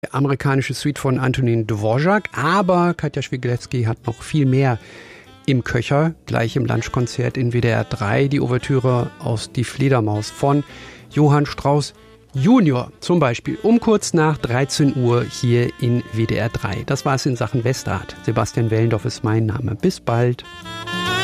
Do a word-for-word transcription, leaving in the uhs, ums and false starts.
Amerikanische Suite von Antonin Dvorak, aber Katja Schwiglewski hat noch viel mehr im Köcher, gleich im Lunchkonzert in W D R drei, die Ouvertüre aus Die Fledermaus von Johann Strauss Junior zum Beispiel, um kurz nach dreizehn Uhr hier in W D R drei. Das war es in Sachen Westart. Sebastian Wellendorf ist mein Name. Bis bald.